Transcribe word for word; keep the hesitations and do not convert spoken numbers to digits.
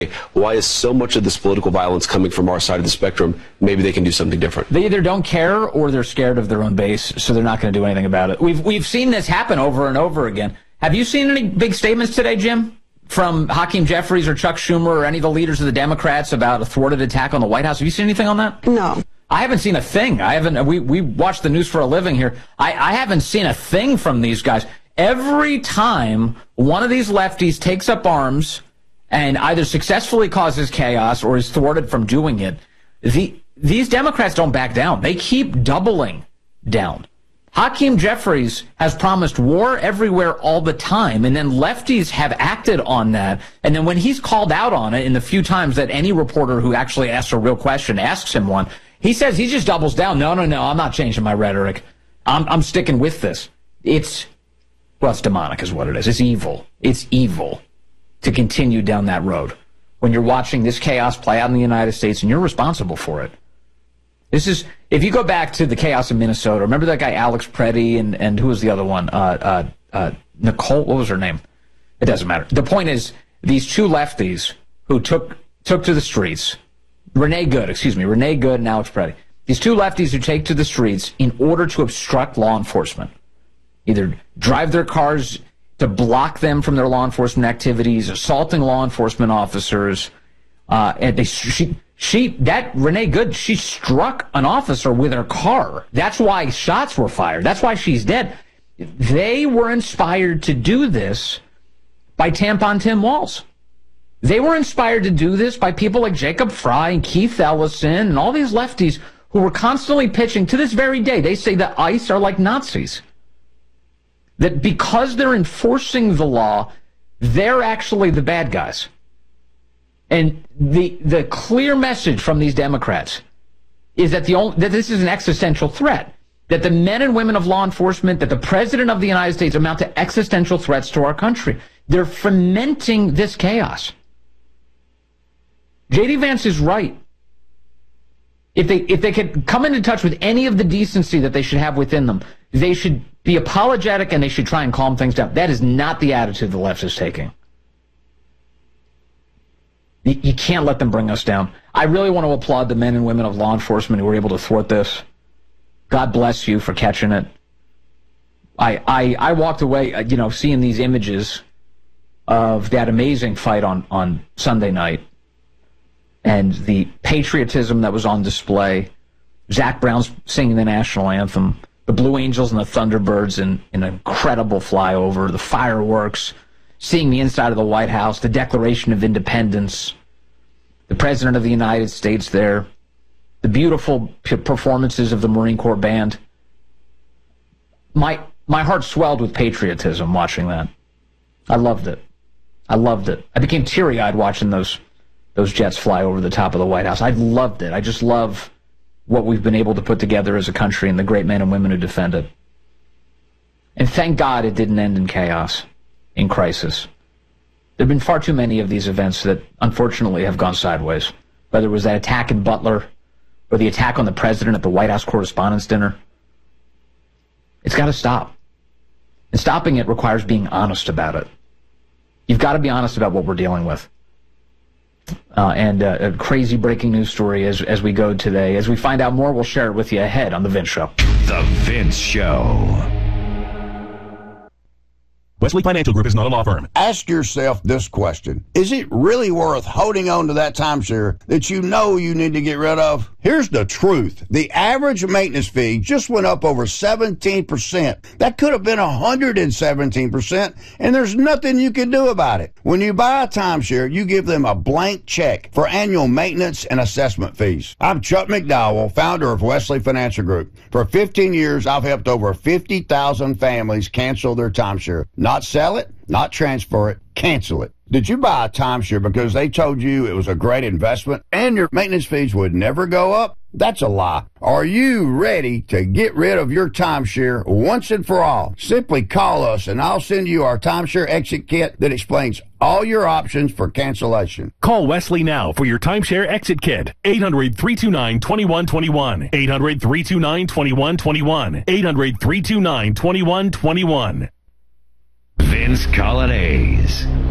Why is so much of this political violence coming from our side of the spectrum? Maybe they can do something different. They either don't care or they're scared of their own base, so they're not going to do anything about it. We've we've seen this happen over and over again. Have you seen any big statements today, Jim, from Hakeem Jeffries or Chuck Schumer or any of the leaders of the Democrats about a thwarted attack on the White House? Have you seen anything on that? No. I haven't seen a thing. I haven't. We we watch the news for a living here. I, I haven't seen a thing from these guys. Every time one of these lefties takes up arms and either successfully causes chaos or is thwarted from doing it, the, these Democrats don't back down. They keep doubling down. Hakeem Jeffries has promised war everywhere all the time, and then lefties have acted on that. And then when he's called out on it in the few times that any reporter who actually asks a real question asks him one, he says he just doubles down. No, no, no, I'm not changing my rhetoric. I'm, I'm sticking with this. It's, well, it's demonic is what it is. It's evil. It's evil to continue down that road when you're watching this chaos play out in the United States and you're responsible for it. This is, if you go back to the chaos in Minnesota, remember that guy Alex Preddy and, and who was the other one? Uh, uh, uh, Nicole, what was her name? It doesn't matter. The point is, these two lefties who took took to the streets, Renee Good, excuse me, Renee Good and Alex Preddy, these two lefties who take to the streets in order to obstruct law enforcement, either drive their cars to block them from their law enforcement activities, assaulting law enforcement officers. Uh, and they, she, she, that Renee Good, she struck an officer with her car. That's why shots were fired. That's why she's dead. They were inspired to do this by Tampon Tim Walz. They were inspired to do this by people like Jacob Fry and Keith Ellison and all these lefties who were constantly pitching to this very day. They say that ICE are like Nazis. That because they're enforcing the law, they're actually the bad guys. And the the clear message from these Democrats is that the only, that this is an existential threat. That the men and women of law enforcement, that the President of the United States amount to existential threats to our country. They're fomenting this chaos. J D Vance is right. If they if they could come into touch with any of the decency that they should have within them, they should be apologetic and they should try and calm things down. That is not the attitude the left is taking. You, you can't let them bring us down. I really want to applaud the men and women of law enforcement who were able to thwart this. God bless you for catching it. I I, I walked away, you know, seeing these images of that amazing fight on, on Sunday night and the patriotism that was on display. Zach Brown's singing the national anthem. The Blue Angels and the Thunderbirds in, in an incredible flyover, the fireworks, seeing the inside of the White House, the Declaration of Independence, the President of the United States there, the beautiful p- performances of the Marine Corps Band. My my heart swelled with patriotism watching that. I loved it. I loved it. I became teary-eyed watching those those jets fly over the top of the White House. I loved it. I just love what we've been able to put together as a country and the great men and women who defend it. And thank God it didn't end in chaos, in crisis. There have been far too many of these events that unfortunately have gone sideways, whether it was that attack in Butler or the attack on the president at the White House Correspondents' Dinner. It's got to stop. And stopping it requires being honest about it. You've got to be honest about what we're dealing with. Uh, and uh, a crazy breaking news story as, as we go today. As we find out more, we'll share it with you ahead on The Vince Show. The Vince Show. Wesley Financial Group is not a law firm. Ask yourself this question. Is it really worth holding on to that timeshare that you know you need to get rid of? Here's the truth. The average maintenance fee just went up over seventeen percent. That could have been one hundred seventeen percent, and there's nothing you can do about it. When you buy a timeshare, you give them a blank check for annual maintenance and assessment fees. I'm Chuck McDowell, founder of Wesley Financial Group. For fifteen years, I've helped over fifty thousand families cancel their timeshare. Not sell it, not transfer it, cancel it. Did you buy a timeshare because they told you it was a great investment and your maintenance fees would never go up? That's a lie. Are you ready to get rid of your timeshare once and for all? Simply call us and I'll send you our timeshare exit kit that explains all your options for cancellation. Call Wesley now for your timeshare exit kit. eight hundred, three two nine, two one two one. eight hundred, three two nine, two one two one. eight hundred, three two nine, two one two one. Vince Colonnese.